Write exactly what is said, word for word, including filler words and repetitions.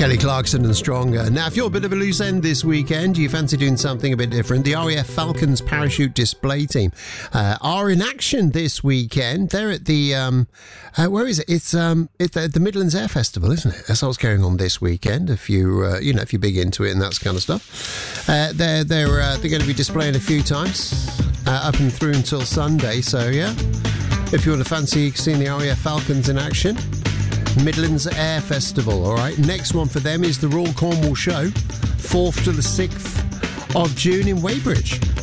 Kelly Clarkson and Stronger. Now, if you're a bit of a loose end this weekend, you fancy doing something a bit different, the R A F Falcons Parachute Display Team uh, are in action this weekend. They're at the, um, uh, where is it? It's um, it's at the Midlands Air Festival, isn't it? That's what's going on this weekend, if, you, uh, you know, if you're big into it and that kind of stuff. Uh, they're they're, uh, they're going to be displaying a few times, uh, up and through until Sunday, so yeah. If you want to fancy seeing the R A F Falcons in action, Midlands Air Festival, all right. Next one for them is the Royal Cornwall Show, fourth to the sixth of June in Weybridge.